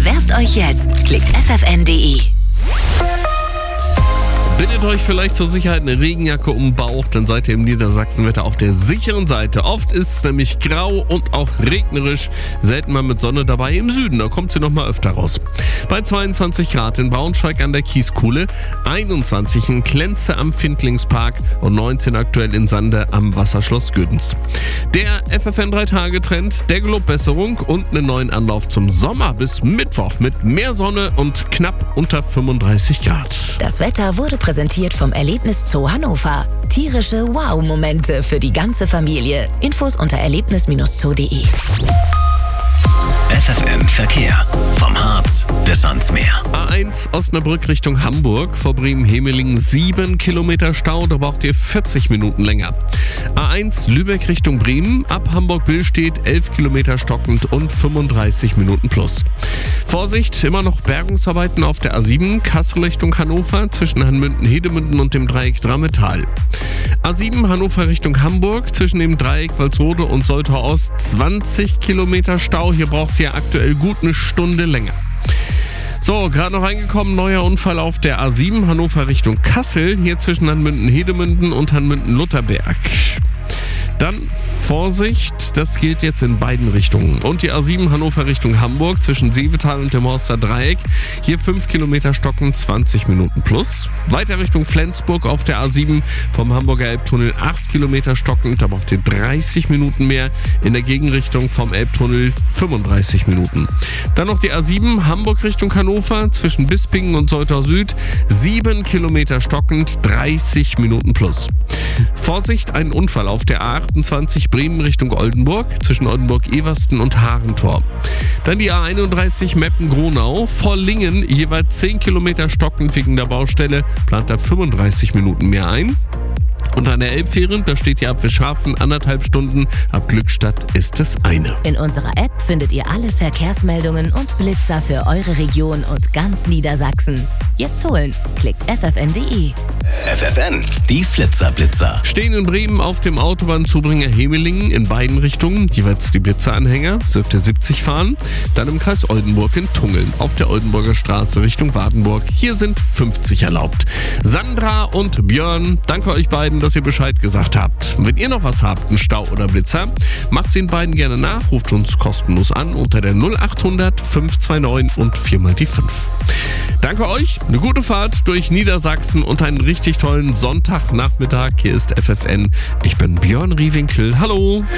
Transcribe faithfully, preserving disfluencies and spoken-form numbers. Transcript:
Bewerbt euch jetzt. Klickt f f n punkt d e. Bindet euch vielleicht zur Sicherheit eine Regenjacke um den Bauch, dann seid ihr im Niedersachsenwetter auf der sicheren Seite. Oft ist es nämlich grau und auch regnerisch, selten mal mit Sonne dabei. Im Süden, da kommt sie noch mal öfter raus. Bei zweiundzwanzig Grad in Braunschweig an der Kieskuhle, einundzwanzig in Klenze am Findlingspark und neunzehn aktuell in Sande am Wasserschloss Gödens. Der F F N drei Tage Trend, der gelobt Besserung und einen neuen Anlauf zum Sommer bis Mittwoch mit mehr Sonne und knapp unter fünfunddreißig Grad. Das Wetter wurde präsentiert vom Erlebnis Zoo Hannover. Tierische Wow-Momente für die ganze Familie. Infos unter erlebnis Bindestrich zoo punkt d e. F F N Verkehr. Vom Harz bis ans Meer. A eins Osnabrück Richtung Hamburg, vor Bremen-Hemeling sieben Kilometer Stau, da braucht ihr vierzig Minuten länger. A eins Lübeck Richtung Bremen, ab Hamburg-Billstedt elf Kilometer stockend und fünfunddreißig Minuten plus. Vorsicht, immer noch Bergungsarbeiten auf der A sieben, Kassel Richtung Hannover, zwischen Hanmünden-Hedemünden und dem Dreieck Drammetal. A sieben Hannover Richtung Hamburg, zwischen dem Dreieck Walsrode und Soltau Ost zwanzig Kilometer Stau, hier braucht ihr aktuell gut eine Stunde länger. So, gerade noch reingekommen, neuer Unfall auf der A sieben Hannover Richtung Kassel, hier zwischen Hanmünden-Hedemünden und Hanmünden-Lutherberg. Dann Vorsicht, das gilt jetzt in beiden Richtungen. Und die A sieben Hannover Richtung Hamburg zwischen Seevetal und dem Horster Dreieck. Hier fünf Kilometer stocken, zwanzig Minuten plus. Weiter Richtung Flensburg auf der A sieben vom Hamburger Elbtunnel acht Kilometer stockend, da braucht ihr dreißig Minuten mehr. In der Gegenrichtung vom Elbtunnel fünfunddreißig Minuten. Dann noch die A sieben Hamburg Richtung Hannover zwischen Bispingen und Soltau Süd. sieben Kilometer stockend, dreißig Minuten plus. Vorsicht, ein Unfall auf der A achtundzwanzig Bremen Richtung Oldenburg zwischen Oldenburg-Eversten und Harentor. Dann die A einunddreißig Meppen-Gronau vor Lingen, jeweils zehn Kilometer stockend wegen der Baustelle, plant da fünfunddreißig Minuten mehr ein. Und an der Elbfähre, da steht ihr ab Wischhafen anderthalb Stunden, ab Glückstadt ist es eine. In unserer App findet ihr alle Verkehrsmeldungen und Blitzer für eure Region und ganz Niedersachsen. Jetzt holen. Klickt f f n punkt d e. F F N, die Flitzer-Blitzer. Stehen in Bremen auf dem Autobahnzubringer Hemelingen in beiden Richtungen, jeweils die Blitzeranhänger, dürft ihr siebzig fahren. Dann im Kreis Oldenburg in Tungeln auf der Oldenburger Straße Richtung Wartenburg. Hier sind fünfzig erlaubt. Sandra und Björn, danke euch beiden, dass ihr Bescheid gesagt habt. Wenn ihr noch was habt, einen Stau oder Blitzer, macht den beiden gerne nach, ruft uns kostenlos an unter der null achthundert fünf zwei neun und viermal die fünf. Danke euch, eine gute Fahrt durch Niedersachsen und einen richtig tollen Sonntagnachmittag. Hier ist F F N. Ich bin Björn Riewinkel. Hallo!